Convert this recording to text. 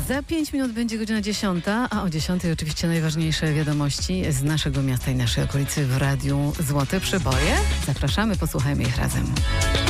Za 5 minut będzie godzina 10, a o 10 oczywiście najważniejsze wiadomości z naszego miasta i naszej okolicy w Radiu Złote Przeboje. Zapraszamy, posłuchajmy ich razem.